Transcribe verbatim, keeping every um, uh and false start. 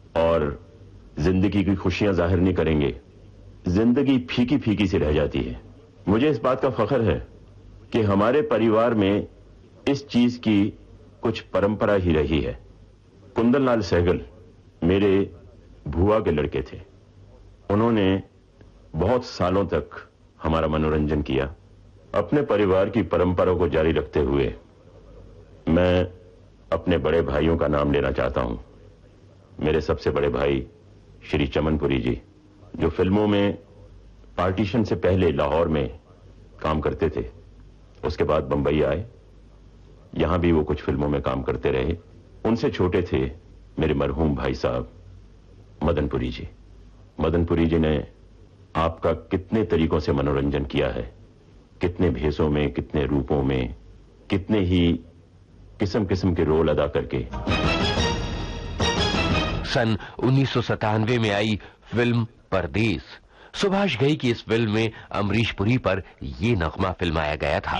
और जिंदगी की खुशियां जाहिर नहीं करेंगे, जिंदगी फीकी फीकी सी रह जाती है। मुझे इस बात का फख्र है कि हमारे परिवार में इस चीज की कुछ परंपरा ही रही है। कुंदन लाल सहगल मेरे भुआ के लड़के थे। उन्होंने बहुत सालों तक हमारा मनोरंजन किया। अपने परिवार की परंपरा को जारी रखते हुए मैं अपने बड़े भाइयों का नाम लेना चाहता हूं। मेरे सबसे बड़े भाई श्री चमनपुरी जी, जो फिल्मों में पार्टीशन से पहले लाहौर में काम करते थे, उसके बाद बंबई आए, यहां भी वो कुछ फिल्मों में काम करते रहे। उनसे छोटे थे मेरे मरहूम भाई साहब मदनपुरी जी। मदनपुरी जी ने आपका कितने तरीकों से मनोरंजन किया है, कितने भेषों में, कितने रूपों में, कितने ही किस्म किस्म के रोल अदा करके। सन उन्नीस सौ सतानवे में आई फिल्म परदेस। सुभाष घई की इस फिल्म में अमरीश पुरी पर यह नगमा फिल्माया गया था।